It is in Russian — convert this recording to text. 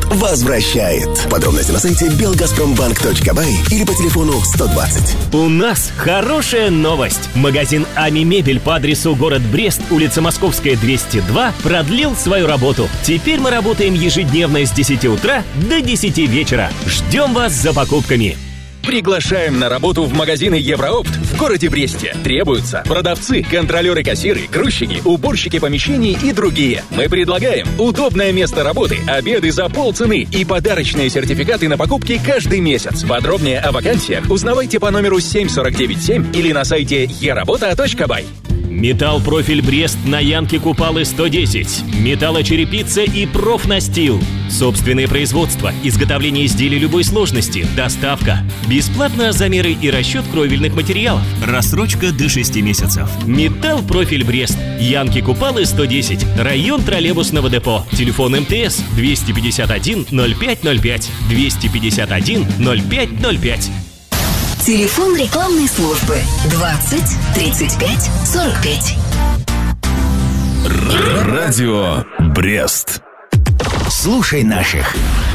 возвращает. Подробности на сайте belgazprombank.by или по телефону 120. У нас хорошая новость. Магазин «Ами Мебель» по адресу город Брест, улица Московская, 202, продлил свою работу. Теперь мы работаем ежедневно с 10 утра до 10 вечера. Ждем вас за покупками. Приглашаем на работу в магазины Евроопт в городе Бресте. Требуются продавцы, контролеры-кассиры, грузчики, уборщики помещений и другие. Мы предлагаем удобное место работы, обеды за полцены и подарочные сертификаты на покупки каждый месяц. Подробнее о вакансиях узнавайте по номеру 7497 или на сайте eRabota.by. Металл-профиль Брест на Янке Купалы 110. Металлочерепица и профнастил. Собственное производство, изготовление изделий любой сложности, доставка. Бесплатно замеры и расчет кровельных материалов. Рассрочка до 6 месяцев. Металл-профиль Брест. Янки Купалы 110. Район троллейбусного депо. Телефон МТС 251 0505. 251 0505. Телефон рекламной службы 20 35 45. Радио Брест. Слушай наших.